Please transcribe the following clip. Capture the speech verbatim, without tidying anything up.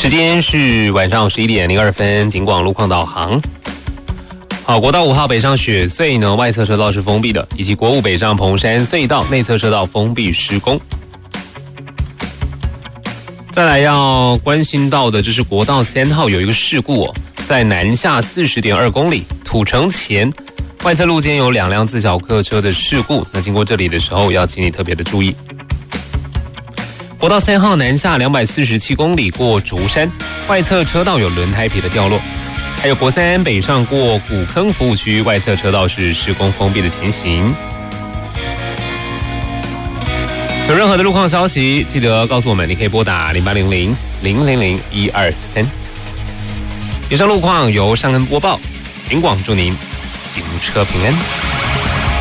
时间是晚上十一点零二分，警广路况导航。好，国道五号北上雪隧呢，外侧车道是封闭的，以及国五北上蓬山隧道内侧车道封闭施工。再来要关心到的，就是国道三号有一个事故哦，在南下四十点二公里土城前外侧路肩有两辆自小客车的事故，那经过这里的时候要请你特别的注意。国道三号南下两百四十七公里过竹山，外侧车道有轮胎皮的掉落，还有国三北上过古坑服务区，外侧车道是施工封闭的情形。有任何的路况消息，记得告诉我们，你可以拨打零八零零零零零一二三。以上路况由尚恩播报，警广祝您行车平安。